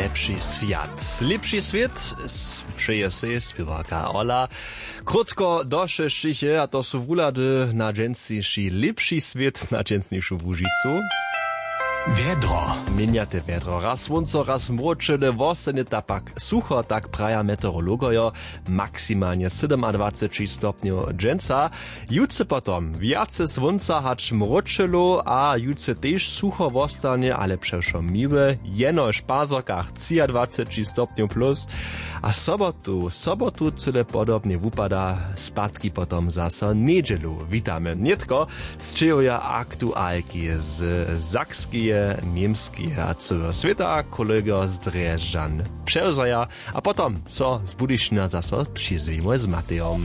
lepszy świat. Lepszy świat sprzeje się śpiewarka Ola. Krótko doszeszczycie, a to są wulady na dżęsniejszy lepszy świat na dżęsniejszą Łużycu. Wiedro. Miniate wiedro. Raz słonco, raz mroczene, wostanie tapak sucho, tak praja meteorologojo. Maksymalnie 27 stopniów dżęca. Jutce potom wiace słonca hacz mroczelo, a jutce też sucho wostanie, ale przeszło miłe. Jeno szpazokach 23 stopniów plus. A sobotu cyle podobnie wupada, spadki potom zasa niedzielu. Witamy. Nietko z czyjoja aktualki z Zakskie, niemskie a całego świata, kolego z Drzeżan przełzaja, a potom co z Budyszna zasa przyjdziemy z Mateją.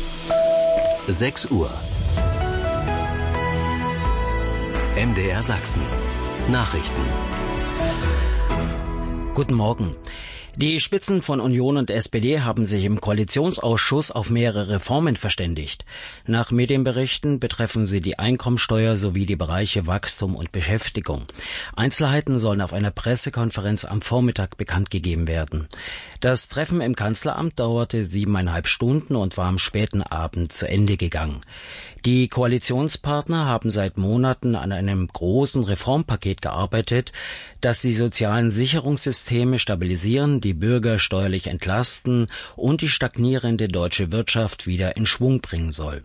6 Uhr. MDR Sachsen. Nachrichten. Guten Morgen. Die Spitzen von Union und SPD haben sich im Koalitionsausschuss auf mehrere Reformen verständigt. Nach Medienberichten betreffen sie die Einkommensteuer sowie die Bereiche Wachstum und Beschäftigung. Einzelheiten sollen auf einer Pressekonferenz am Vormittag bekannt gegeben werden. Das Treffen im Kanzleramt dauerte 7,5 Stunden und war am späten Abend zu Ende gegangen. Die Koalitionspartner haben seit Monaten an einem großen Reformpaket gearbeitet, das die sozialen Sicherungssysteme stabilisieren, die Bürger steuerlich entlasten und die stagnierende deutsche Wirtschaft wieder in Schwung bringen soll.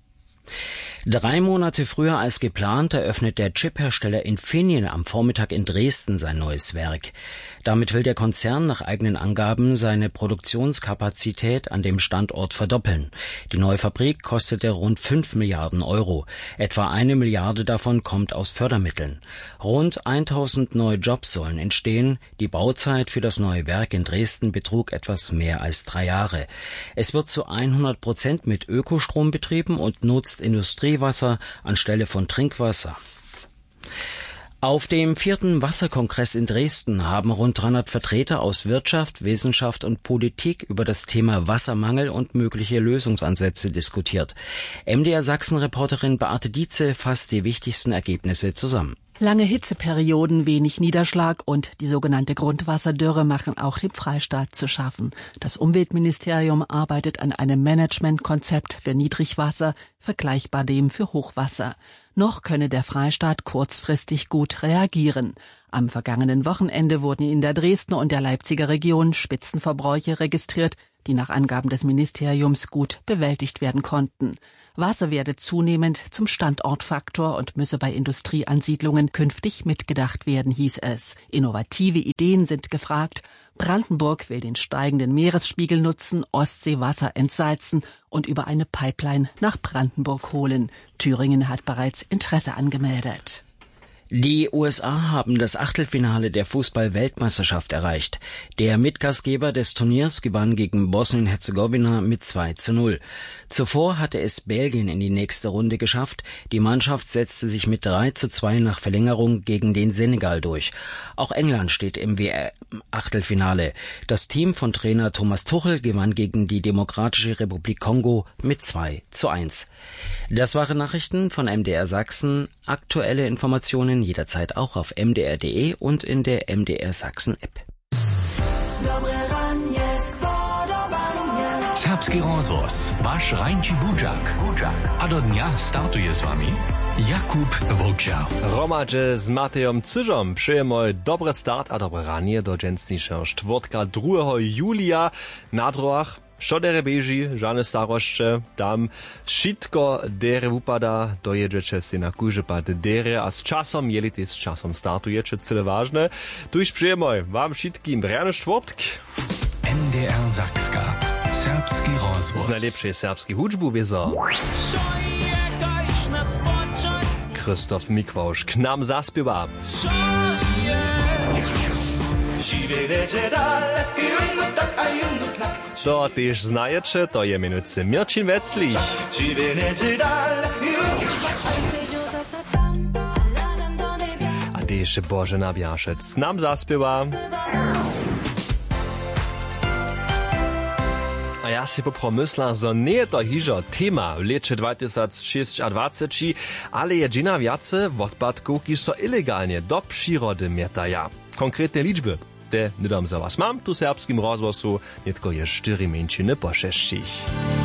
3 Monate früher als geplant eröffnet der Chiphersteller Infineon am Vormittag in Dresden sein neues Werk. Damit will der Konzern nach eigenen Angaben seine Produktionskapazität an dem Standort verdoppeln. Die neue Fabrik kostete rund 5 Milliarden Euro. Etwa 1 Milliarde davon kommt aus Fördermitteln. Rund 1000 neue Jobs sollen entstehen. Die Bauzeit für das neue Werk in Dresden betrug etwas mehr als 3 Jahre. Es wird zu 100% mit Ökostrom betrieben und nutzt Industriewasser anstelle von Trinkwasser. Auf dem 4. Wasserkongress in Dresden haben rund 300 Vertreter aus Wirtschaft, Wissenschaft und Politik über das Thema Wassermangel und mögliche Lösungsansätze diskutiert. MDR Sachsen-Reporterin Beate Dietze fasst die wichtigsten Ergebnisse zusammen. Lange Hitzeperioden, wenig Niederschlag und die sogenannte Grundwasserdürre machen auch dem Freistaat zu schaffen. Das Umweltministerium arbeitet an einem Managementkonzept für Niedrigwasser, vergleichbar dem für Hochwasser. Noch könne der Freistaat kurzfristig gut reagieren. Am vergangenen Wochenende wurden in der Dresdner und der Leipziger Region Spitzenverbräuche registriert, die nach Angaben des Ministeriums gut bewältigt werden konnten. Wasser werde zunehmend zum Standortfaktor und müsse bei Industrieansiedlungen künftig mitgedacht werden, hieß es. Innovative Ideen sind gefragt. Brandenburg will den steigenden Meeresspiegel nutzen, Ostseewasser entsalzen und über eine Pipeline nach Brandenburg holen. Thüringen hat bereits Interesse angemeldet. Die USA haben das Achtelfinale der Fußball-Weltmeisterschaft erreicht. Der Mitgastgeber des Turniers gewann gegen Bosnien-Herzegowina mit 2:0. Zuvor hatte es Belgien in die nächste Runde geschafft. Die Mannschaft setzte sich mit 3:2 nach Verlängerung gegen den Senegal durch. Auch England steht im WM-Achtelfinale. Das Team von Trainer Thomas Tuchel gewann gegen die Demokratische Republik Kongo mit 2:1. Das waren Nachrichten von MDR Sachsen. Aktuelle Informationen jederzeit auch auf mdr.de und in der MDR Sachsen App. Serbski rozvoz, vaš Rajnči Buđak. A do dnia startuje z vami Jakub Wojciech. Romadže z Matejom Cyžom přejemo dobry start a dobre ranie do dżęsniejszego czwartka 2. Julia na droach. Šodere beži, žane starošće, tam šitko dere upada, dojeđeće se na kužepad dere, a s časom, jelite s časom startujeće, cele važne. Tuž prijemoj, vam šitkim brjane štvrtk. MDR Sakska. Serbski rozvoz. Z najlepšej serbski hudžbu vizo. Krzysztof Mikwosz k nam zaspiewa. To też znajecie, to je minuty Mirčin Vecli. A też Bożena Biaszec nam zaspiewa. A ja si popomyslam, że nie je to hižo tema w lecie 2026, ale je dżina wiace odpadków, kiż so ilegalnie do przyrody mietaja. Konkretne liczby. Te nidom za was mam tu serbskim rozgłosu, nitko je 4 mięciny po 6.